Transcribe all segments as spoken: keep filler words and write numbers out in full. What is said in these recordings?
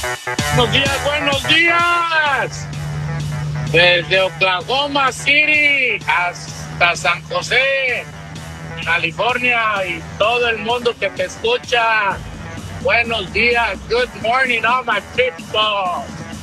Buenos días, buenos días. Desde Oklahoma City hasta San José, California, y todo el mundo que te escucha. Buenos días. Good morning, all my people.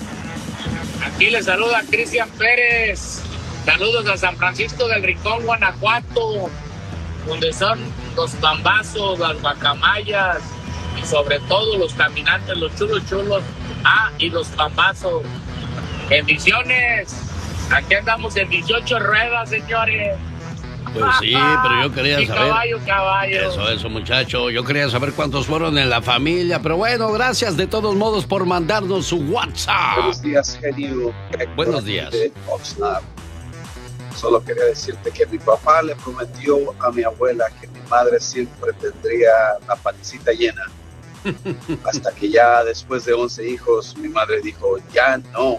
Aquí les saluda Cristian Pérez. Saludos a San Francisco del Rincón, Guanajuato, donde son los pambazos, las guacamayas y sobre todo los caminantes, los chulos chulos. Ah, y los pambazos. Bendiciones. Aquí andamos en dieciocho ruedas, señores. Pues sí, pero yo quería y saber. Caballo, caballo. Eso, eso, muchacho. Yo quería saber cuántos fueron en la familia. Pero bueno, gracias de todos modos por mandarnos su WhatsApp. Buenos días, genio. Buenos días. De Oxnard. Solo quería decirte que mi papá le prometió a mi abuela que mi madre siempre tendría la pancita llena. Hasta que ya después de once hijos, mi madre dijo, ya no.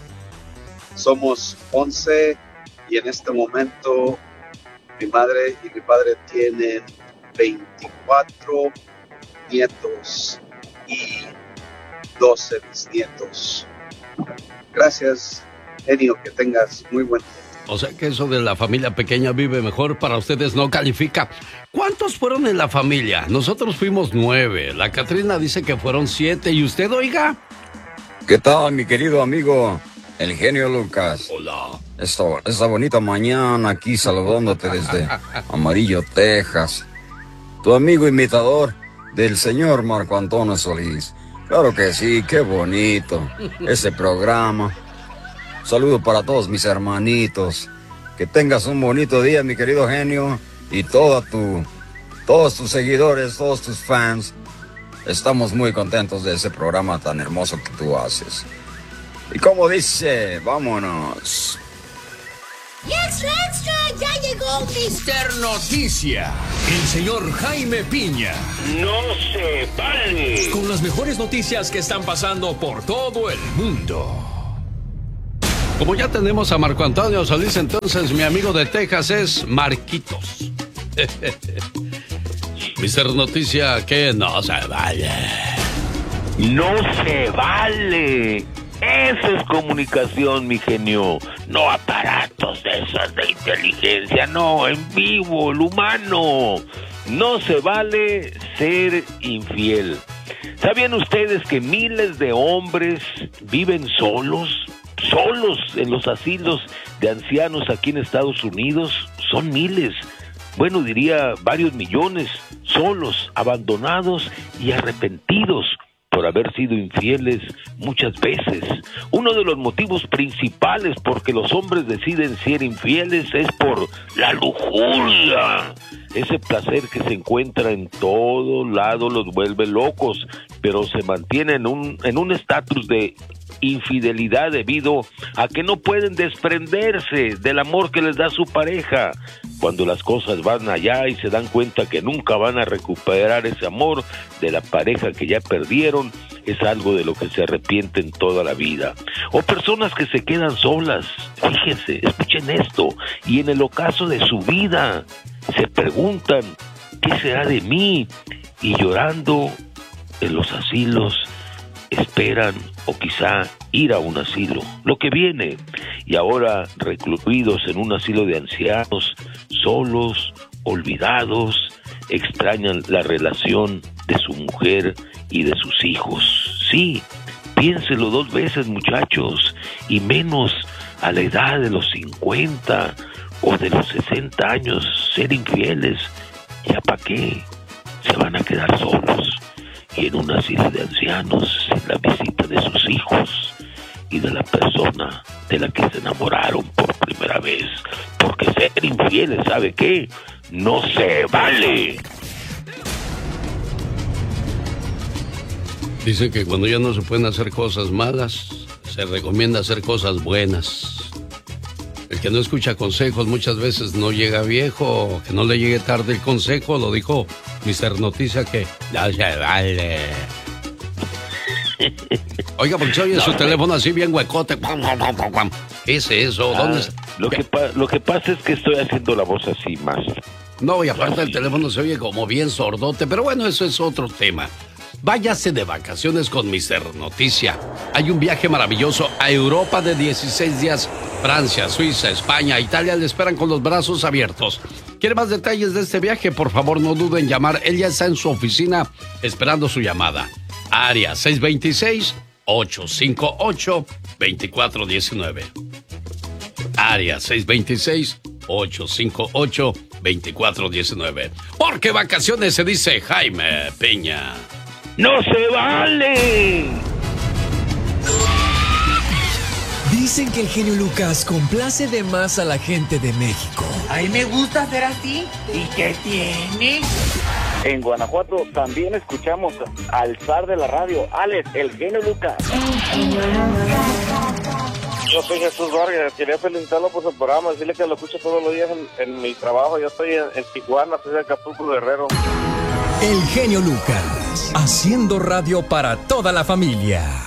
Somos once y en este momento mi madre y mi padre tienen veinticuatro nietos y doce bisnietos. Gracias, genio, que tengas muy buen día. O sea que eso de la familia pequeña vive mejor para ustedes no califica. ¿Cuántos fueron en la familia? Nosotros fuimos nueve. La Catrina dice que fueron siete. ¿Y usted, oiga? ¿Qué tal, mi querido amigo, el genio Lucas? Hola. Esta, esta bonita mañana aquí saludándote desde Amarillo, Texas. Tu amigo imitador del señor Marco Antonio Solís. Claro que sí, qué bonito ese programa. Saludo para todos mis hermanitos. Que tengas un bonito día, mi querido genio. Y toda tu, todos tus seguidores, todos tus fans. Estamos muy contentos de ese programa tan hermoso que tú haces. Y como dice, vámonos. ¡Extra, extra! ¡Ya llegó mister Noticia! El señor Jaime Piña. ¡No se vale! Con las mejores noticias que están pasando por todo el mundo. Como ya tenemos a Marco Antonio Solís, entonces mi amigo de Texas es Marquitos. mister Noticia, que no se vale. No se vale. Eso es comunicación, mi genio. No aparatos de esos de inteligencia, no, en vivo, el humano. No se vale ser infiel. ¿Sabían ustedes que miles de hombres viven solos? Solos en los asilos de ancianos aquí en Estados Unidos. Son miles, bueno, diría varios millones, solos, abandonados y arrepentidos por haber sido infieles muchas veces. Uno de los motivos principales por que los hombres deciden ser infieles es por la lujuria. Ese placer que se encuentra en todo lado los vuelve locos, pero se mantiene en un en un estatus de infidelidad debido a que no pueden desprenderse del amor que les da su pareja. Cuando las cosas van allá y se dan cuenta que nunca van a recuperar ese amor de la pareja que ya perdieron, es algo de lo que se arrepienten toda la vida. O personas que se quedan solas, fíjense, escuchen esto, y en el ocaso de su vida se preguntan, ¿qué será de mí? Y llorando en los asilos esperan o quizá ir a un asilo, lo que viene, y ahora recluidos en un asilo de ancianos, solos, olvidados, extrañan la relación de su mujer y de sus hijos. Sí, piénselo dos veces, muchachos, y menos a la edad de los cincuenta o de los sesenta años, ser infieles, ¿ya para qué? Se van a quedar solos y en un asilo de ancianos sin la visita de sus hijos y de la persona de la que se enamoraron por primera vez. Porque ser infieles, ¿sabe qué? No se vale. Dicen que cuando ya no se pueden hacer cosas malas, se recomienda hacer cosas buenas. El que no escucha consejos muchas veces no llega viejo, que no le llegue tarde el consejo, lo dijo mister Noticia, que ya se vale. Oiga, porque se oye no, su no, teléfono así bien huecote. ¿Qué es eso? ¿Dónde ah, está? Lo que, pa- lo que pasa es que estoy haciendo la voz así más. No, y aparte el teléfono se oye como bien sordote, pero bueno, eso es otro tema. Váyase de vacaciones con mister Noticia. Hay un viaje maravilloso a Europa de dieciséis días. Francia, Suiza, España, Italia le esperan con los brazos abiertos. ¿Quiere más detalles de este viaje? Por favor, no duden en llamar. Él ya está en su oficina esperando su llamada. Área seis dos seis, ocho cinco ocho, dos cuatro uno nueve. Área seis dos seis, ocho cinco ocho, dos cuatro uno nueve. Porque vacaciones se dice Jaime Piña. ¡No se vale! Dicen que el genio Lucas complace de más a la gente de México. A mí me gusta ser así. ¿Y qué tiene? En Guanajuato también escuchamos al zar de la radio, Alex, el genio Lucas. Yo soy Jesús Vargas, quería felicitarlo por su programa, decirle que lo escucho todos los días en, en mi trabajo. Yo estoy en, en Tijuana, soy de Acapulco, Guerrero. El genio Lucas, haciendo radio para toda la familia.